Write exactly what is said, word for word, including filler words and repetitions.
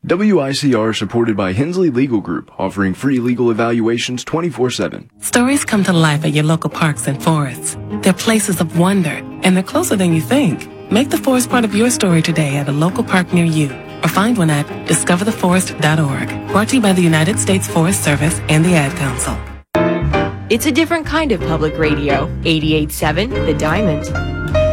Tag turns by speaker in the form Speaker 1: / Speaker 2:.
Speaker 1: W I C R is supported by Hensley Legal Group, offering free legal evaluations twenty-four seven.
Speaker 2: Stories come to life at your local parks and forests. They're places of wonder, and they're closer than you think. Make the forest part of your story today at a local park near you, or find one at discover the forest dot org. Brought to you by the United States Forest Service and the Ad Council.
Speaker 3: It's a different kind of public radio. eighty-eight point seven The Diamond.